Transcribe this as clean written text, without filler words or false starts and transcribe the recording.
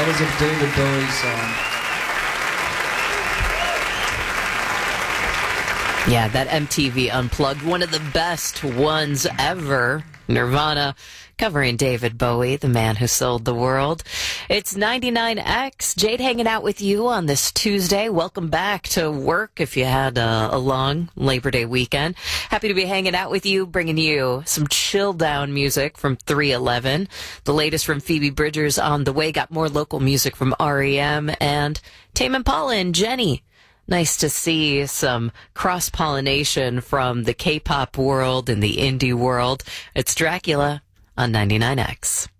That was a David Bowie song. Yeah, that MTV Unplugged, one of the best ones ever. Nirvana covering David Bowie, the man who sold the world. It's 99X. Jade hanging out with you on this Tuesday. Welcome back to work if you had a long Labor Day weekend. Happy to be hanging out with you, bringing you some chill down music from 311. The latest from Phoebe Bridgers on the way. Got more local music from REM and Tame Impala and Jenny. Nice to see some cross-pollination from the K-pop world and the indie world. It's Dracula on 99X.